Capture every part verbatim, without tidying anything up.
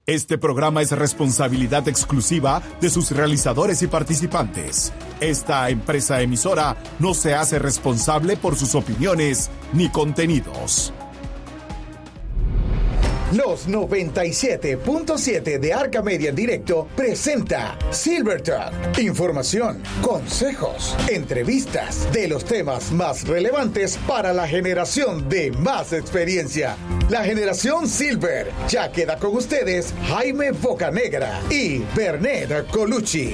Este programa es responsabilidad exclusiva de sus realizadores y participantes. Esta empresa emisora no se hace responsable por sus opiniones ni contenidos. Los noventa y siete punto siete de Arca Media en directo presenta Silver Talk. Información, consejos, entrevistas de los temas más relevantes para la generación de más experiencia. La generación Silver. Ya queda con ustedes Jaime Bocanegra y Bernet Colucci.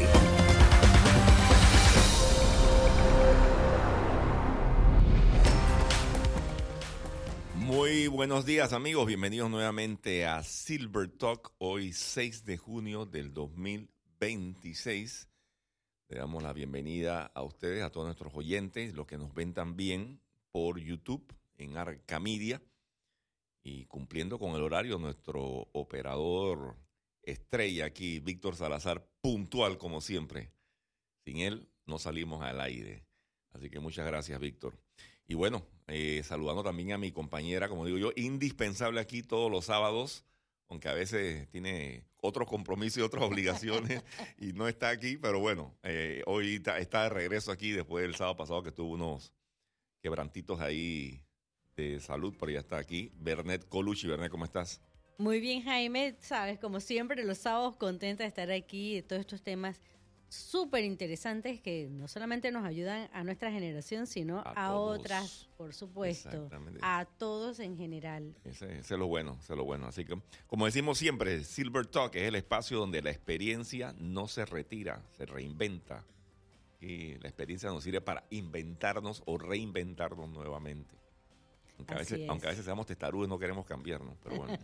Muy buenos días, amigos, bienvenidos nuevamente a Silver Talk, hoy seis de junio del dos mil veintiséis. Le damos la bienvenida a ustedes, a todos nuestros oyentes, los que nos ven también por YouTube en Arca Media, y cumpliendo con el horario, nuestro operador estrella aquí, Víctor Salazar, puntual como siempre. Sin él no salimos al aire, así que muchas gracias, Víctor. Y bueno, eh, saludando también a mi compañera, como digo yo, indispensable aquí todos los sábados, aunque a veces tiene otros compromisos y otras obligaciones y no está aquí, pero bueno, eh, hoy está, está de regreso aquí después del sábado pasado que tuvo unos quebrantitos ahí de salud, pero ya está aquí. Bernet Colucci. Bernet, ¿cómo estás? Muy bien, Jaime, sabes, como siempre, los sábados contenta de estar aquí, de todos estos temas súper interesantes que no solamente nos ayudan a nuestra generación, sino a, a otras, por supuesto, a todos en general. Ese, ese es lo bueno, ese es lo bueno. Así que, como decimos siempre, Silver Talk es el espacio donde la experiencia no se retira, se reinventa. Y la experiencia nos sirve para inventarnos o reinventarnos nuevamente. Aunque a veces, aunque a veces seamos testarudos y no queremos cambiarnos, pero bueno.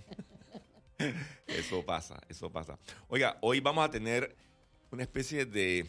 Eso pasa, eso pasa. Oiga, hoy vamos a tener una especie de,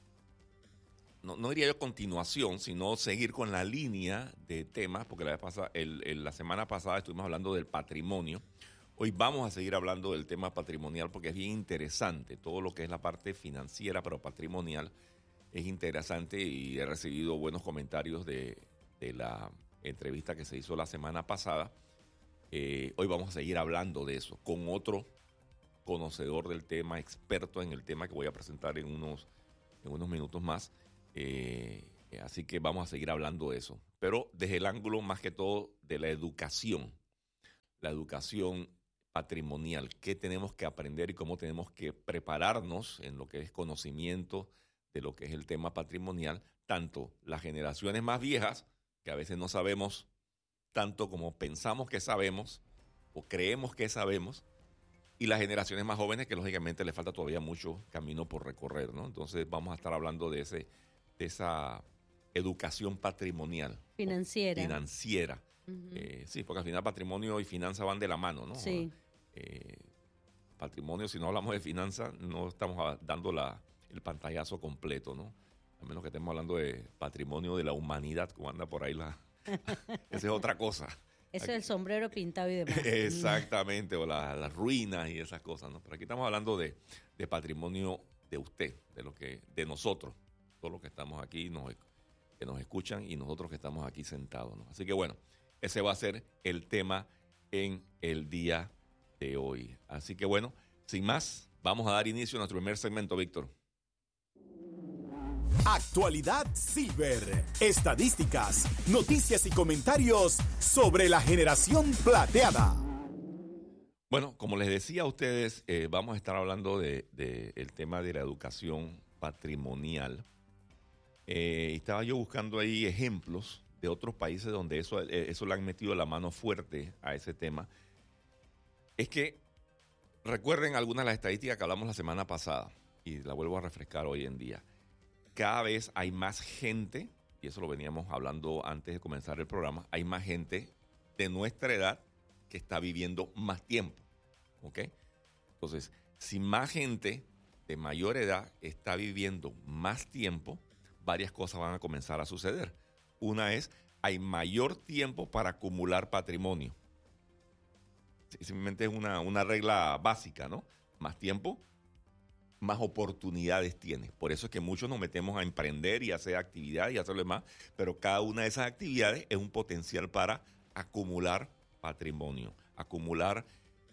no, no diría yo continuación, sino seguir con la línea de temas, porque la vez pasada, el, el, la semana pasada estuvimos hablando del patrimonio. Hoy vamos a seguir hablando del tema patrimonial porque es bien interesante. Todo lo que es la parte financiera, pero patrimonial, es interesante y he recibido buenos comentarios de, de la entrevista que se hizo la semana pasada. Eh, hoy vamos a seguir hablando de eso con otro conocedor del tema, experto en el tema que voy a presentar en unos, en unos minutos más. Eh, así que vamos a seguir hablando de eso, pero desde el ángulo más que todo de la educación, la educación patrimonial, qué tenemos que aprender y cómo tenemos que prepararnos en lo que es conocimiento de lo que es el tema patrimonial, tanto las generaciones más viejas, que a veces no sabemos tanto como pensamos que sabemos o creemos que sabemos, y las generaciones más jóvenes que lógicamente les falta todavía mucho camino por recorrer, ¿no? Entonces vamos a estar hablando de ese, de esa educación patrimonial. Financiera. Financiera. Uh-huh. Eh, sí, porque al final patrimonio y finanza van de la mano, ¿no? Sí. Eh, patrimonio, si no hablamos de finanza, no estamos dando la, el pantallazo completo, ¿no? A menos que estemos hablando de patrimonio de la humanidad, como anda por ahí la... Esa es otra cosa. Eso es el sombrero pintado y demás. Exactamente, o las la ruinas y esas cosas, ¿no? Pero aquí estamos hablando de, de patrimonio de usted, de lo que, de nosotros, todos los que estamos aquí, nos, que nos escuchan y nosotros que estamos aquí sentados, ¿no? Así que bueno, ese va a ser el tema en el día de hoy. Así que bueno, sin más, vamos a dar inicio a nuestro primer segmento, Víctor. Actualidad Silver, estadísticas, noticias y comentarios sobre la generación plateada. Bueno, como les decía a ustedes, eh, vamos a estar hablando de, de el tema de la educación patrimonial. Eh, estaba yo buscando ahí ejemplos de otros países donde eso, eh, eso le han metido la mano fuerte a ese tema. Es que recuerden algunas de las estadísticas que hablamos la semana pasada y la vuelvo a refrescar hoy en día. Cada vez hay más gente, y eso lo veníamos hablando antes de comenzar el programa, hay más gente de nuestra edad que está viviendo más tiempo, ¿ok? Entonces, si más gente de mayor edad está viviendo más tiempo, varias cosas van a comenzar a suceder. Una es, hay mayor tiempo para acumular patrimonio. Simplemente es una, una regla básica, ¿no? Más tiempo, más oportunidades tienes. Por eso es que muchos nos metemos a emprender y hacer actividades y hacer lo demás, pero cada una de esas actividades es un potencial para acumular patrimonio, acumular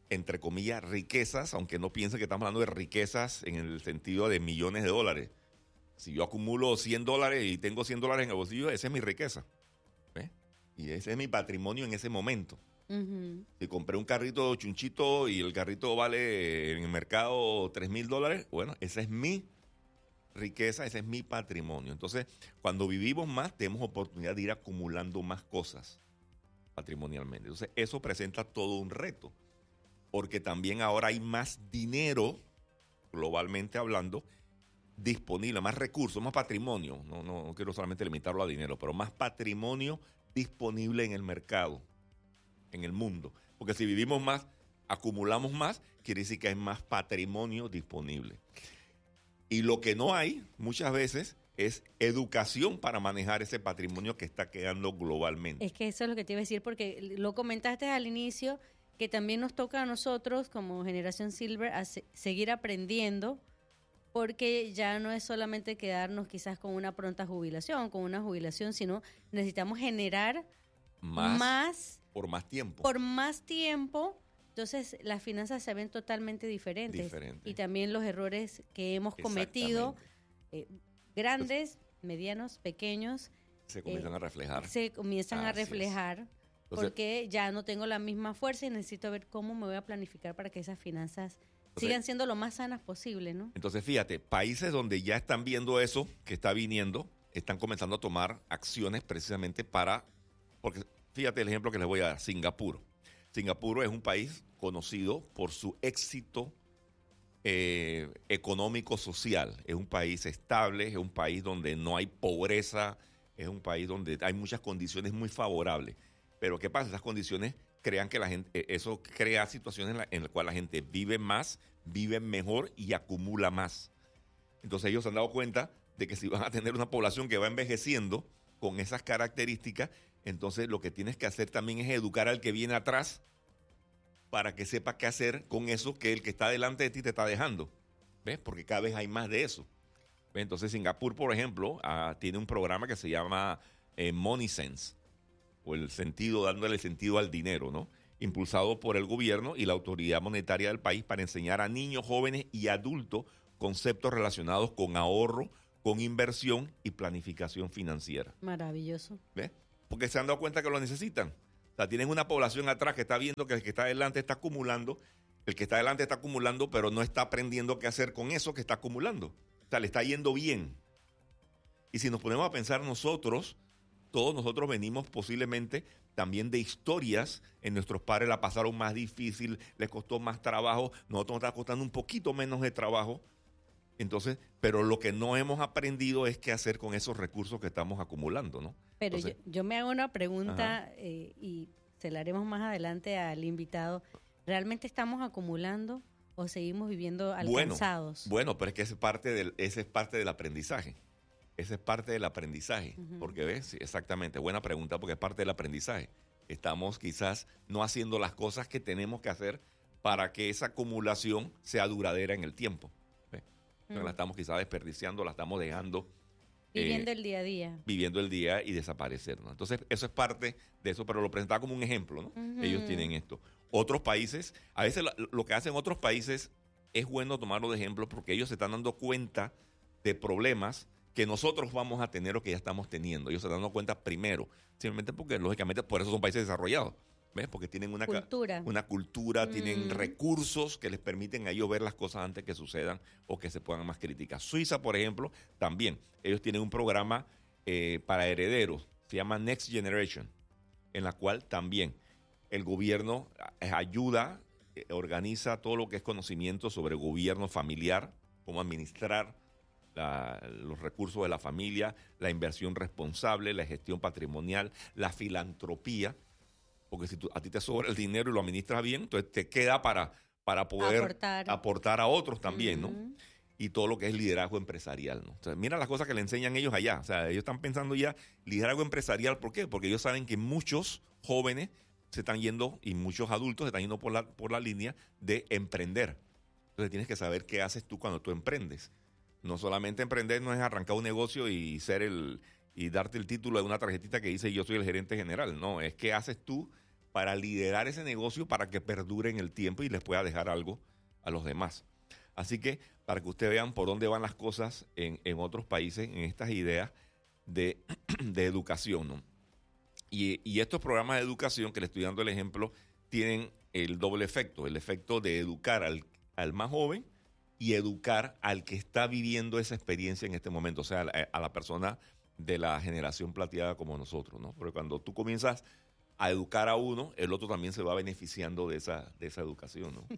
entre comillas, riquezas, aunque no piensen que estamos hablando de riquezas en el sentido de millones de dólares. Si yo acumulo cien dólares y tengo cien dólares en el bolsillo, esa es mi riqueza. ¿Ves? Y ese es mi patrimonio en ese momento. Uh-huh. Si compré un carrito chunchito y el carrito vale en el mercado tres mil dólares, bueno, esa es mi riqueza, ese es mi patrimonio. Entonces, cuando vivimos más, tenemos oportunidad de ir acumulando más cosas patrimonialmente. Entonces, eso presenta todo un reto, porque también ahora hay más dinero, globalmente hablando, disponible, más recursos, más patrimonio. No, no, no quiero solamente limitarlo a dinero, pero más patrimonio disponible en el mercado, en el mundo. Porque si vivimos más, acumulamos más, quiere decir que hay más patrimonio disponible. Y lo que no hay muchas veces es educación para manejar ese patrimonio que está quedando globalmente. Es que eso es lo que te iba a decir, porque lo comentaste al inicio, que también nos toca a nosotros como Generación Silver a se- seguir aprendiendo, porque ya no es solamente quedarnos quizás con una pronta jubilación, con una jubilación, sino necesitamos generar más, más por más tiempo. Por más tiempo, entonces las finanzas se ven totalmente diferentes. Diferente. Y también los errores que hemos cometido, eh, grandes, medianos, pequeños, se comienzan eh, a reflejar. Se comienzan Así a reflejar. Entonces, porque ya no tengo la misma fuerza y necesito ver cómo me voy a planificar para que esas finanzas Entonces, sigan siendo lo más sanas posible, ¿no? Entonces, fíjate, países donde ya están viendo eso que está viniendo, están comenzando a tomar acciones precisamente para, porque fíjate el ejemplo que les voy a dar, Singapur. Singapur es un país conocido por su éxito eh, económico-social. Es un país estable, es un país donde no hay pobreza, es un país donde hay muchas condiciones muy favorables. Pero ¿qué pasa? Esas condiciones crean que la gente, eso crea situaciones en, la, en las cuales la gente vive más, vive mejor y acumula más. Entonces ellos se han dado cuenta de que si van a tener una población que va envejeciendo con esas características, entonces lo que tienes que hacer también es educar al que viene atrás para que sepa qué hacer con eso que el que está delante de ti te está dejando. ¿Ves? Porque cada vez hay más de eso. ¿Ves? Entonces Singapur, por ejemplo, uh, tiene un programa que se llama eh, Money Sense, o el sentido, dándole sentido al dinero, ¿no? Impulsado por el gobierno y la autoridad monetaria del país para enseñar a niños, jóvenes y adultos conceptos relacionados con ahorro, con inversión y planificación financiera. Maravilloso. ¿Ves? Porque se han dado cuenta que lo necesitan. O sea, tienen una población atrás que está viendo que el que está adelante está acumulando, el que está adelante está acumulando, pero no está aprendiendo qué hacer con eso que está acumulando. O sea, le está yendo bien. Y si nos ponemos a pensar nosotros, todos nosotros venimos posiblemente también de historias. En nuestros padres la pasaron más difícil, les costó más trabajo, nosotros nos está costando un poquito menos de trabajo. Entonces, pero lo que no hemos aprendido es qué hacer con esos recursos que estamos acumulando, ¿no? Pero Entonces, yo, yo me hago una pregunta eh, y se la haremos más adelante al invitado. ¿Realmente estamos acumulando o seguimos viviendo alcanzados? Bueno, bueno, pero es que ese es parte del, ese es parte del aprendizaje. Ese es parte del aprendizaje. Uh-huh. Porque ves, sí, exactamente, buena pregunta, porque es parte del aprendizaje. Estamos quizás no haciendo las cosas que tenemos que hacer para que esa acumulación sea duradera en el tiempo. Uh-huh. La estamos quizás desperdiciando, la estamos dejando. Viviendo eh, el día a día. Viviendo el día y desaparecer, ¿no? Entonces, eso es parte de eso, pero lo presentaba como un ejemplo, ¿no? Uh-huh. Ellos tienen esto. Otros países, a veces lo, lo que hacen otros países es bueno tomarlo de ejemplo porque ellos se están dando cuenta de problemas que nosotros vamos a tener o que ya estamos teniendo. Ellos se están dando cuenta primero, simplemente porque, lógicamente, por eso son países desarrollados. ¿Ves? Porque tienen una cultura, una cultura mm. tienen recursos que les permiten a ellos ver las cosas antes que sucedan o que se pongan más críticas. Suiza, por ejemplo, también. Ellos tienen un programa eh, para herederos, se llama Next Generation, en la cual también el gobierno ayuda, eh, organiza todo lo que es conocimiento sobre gobierno familiar, cómo administrar la, los recursos de la familia, la inversión responsable, la gestión patrimonial, la filantropía. Porque si tú, a ti te sobra el dinero y lo administras bien, entonces te queda para, para poder aportar. aportar a otros también, uh-huh. ¿no? Y todo lo que es liderazgo empresarial, ¿no? O sea, mira las cosas que le enseñan ellos allá. O sea, ellos están pensando ya liderazgo empresarial. ¿Por qué? Porque ellos saben que muchos jóvenes se están yendo y muchos adultos se están yendo por la, por la línea de emprender. Entonces tienes que saber qué haces tú cuando tú emprendes. No solamente emprender no es arrancar un negocio y ser el... y darte el título de una tarjetita que dice yo soy el gerente general. No, es qué haces tú para liderar ese negocio para que perdure en el tiempo y les pueda dejar algo a los demás. Así que para que ustedes vean por dónde van las cosas en, en otros países, en estas ideas de, de educación, ¿no? Y, y estos programas de educación que le estoy dando el ejemplo tienen el doble efecto, el efecto de educar al, al más joven y educar al que está viviendo esa experiencia en este momento, o sea, a la, a la persona de la generación plateada como nosotros, ¿no? Porque cuando tú comienzas a educar a uno, el otro también se va beneficiando de esa, de esa educación, ¿no?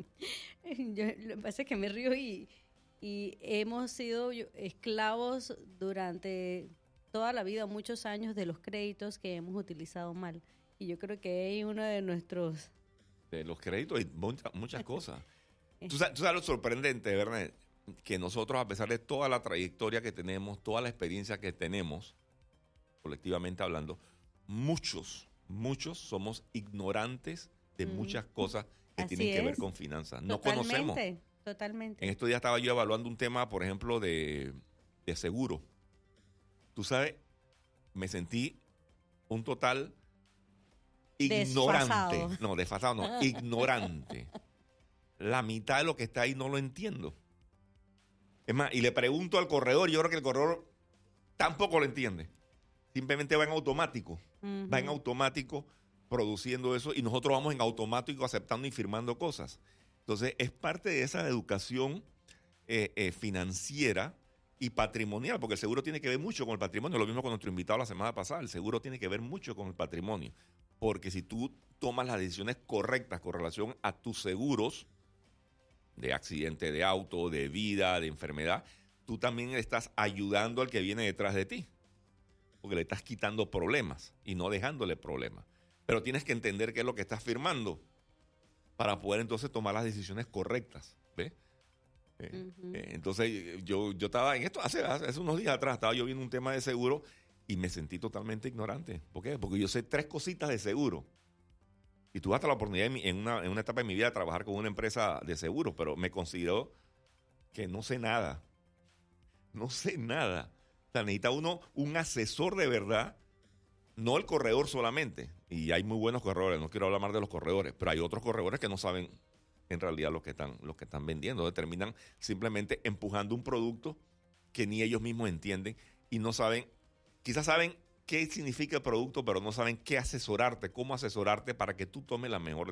Yo, lo que pasa es que me río y, y hemos sido esclavos durante toda la vida, muchos años, de los créditos que hemos utilizado mal. Y yo creo que hay uno de nuestros... De los créditos hay muchas, muchas cosas. ¿Tú sabes, tú sabes lo sorprendente, ¿verdad? Que nosotros, a pesar de toda la trayectoria que tenemos, toda la experiencia que tenemos, colectivamente hablando, muchos, muchos somos ignorantes de mm. muchas cosas que Así tienen que es. ver con finanzas. No totalmente, conocemos. Totalmente. En estos días estaba yo evaluando un tema, por ejemplo, de, de seguro. Tú sabes, me sentí un total ignorante. Desfasado. No, desfasado no, ignorante. La mitad de lo que está ahí no lo entiendo. Es más, y le pregunto al corredor, y yo creo que el corredor tampoco lo entiende. Simplemente va en automático. Uh-huh. Va en automático produciendo eso y nosotros vamos en automático aceptando y firmando cosas. Entonces, es parte de esa educación eh, eh, financiera y patrimonial, porque el seguro tiene que ver mucho con el patrimonio. Lo mismo con nuestro invitado la semana pasada. El seguro tiene que ver mucho con el patrimonio. Porque si tú tomas las decisiones correctas con relación a tus seguros de accidente de auto, de vida, de enfermedad, tú también estás ayudando al que viene detrás de ti. Porque le estás quitando problemas y no dejándole problemas. Pero tienes que entender qué es lo que estás firmando para poder entonces tomar las decisiones correctas. ¿Ves? Eh, uh-huh. eh, entonces yo, yo estaba en esto, hace, hace unos días atrás, estaba yo viendo un tema de seguro y me sentí totalmente ignorante. ¿Por qué? Porque yo sé tres cositas de seguro. Y tuve hasta la oportunidad en, mi, en, una, en una etapa de mi vida de trabajar con una empresa de seguros, pero me considero que no sé nada. No sé nada. O sea, necesita uno un asesor de verdad, no el corredor solamente. Y hay muy buenos corredores, no quiero hablar más de los corredores, pero hay otros corredores que no saben en realidad lo que están, lo que están vendiendo. Terminan simplemente empujando un producto que ni ellos mismos entienden y no saben, quizás saben qué significa el producto, pero no saben qué asesorarte, cómo asesorarte para que tú tomes la mejor